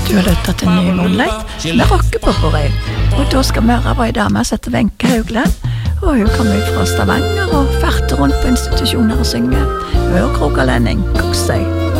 Du har lyttet til Ny Moonlight med Rockepopori, og da skal vi høre en dame som heter Wenche Haugland, og hun kommer fra Stavanger og ferter rundt på institusjoner og synger. Hun er rogalending, kos deg.